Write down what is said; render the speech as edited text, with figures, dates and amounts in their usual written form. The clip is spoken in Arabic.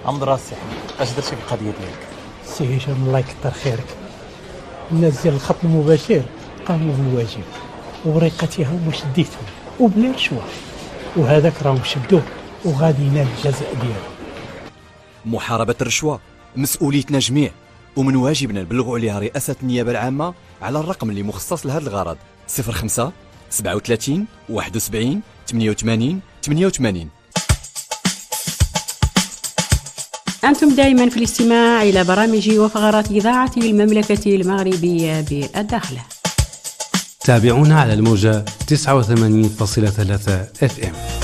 عمد راسي اش درتي في القضيه ديالك؟ سي هشام الله يكثر خيرك، الناس ديال الخط المباشر قاموا بالواجب وبريقتها هما شديتهم وبلا رشوه، وهذاك راهم شدوه وغادي ينال الجزاء ديالو. محاربة الرشوة مسؤوليتنا جميع، ومن واجبنا نبلغوا عليها رئاسة النيابة العامة على الرقم اللي مخصص لهذا الغرض 05 37 71 88 88. أنتم دائما في الاستماع إلى برامج وفقرات إذاعة المملكة المغربية بالداخل. تابعونا على الموجة 89.3 FM.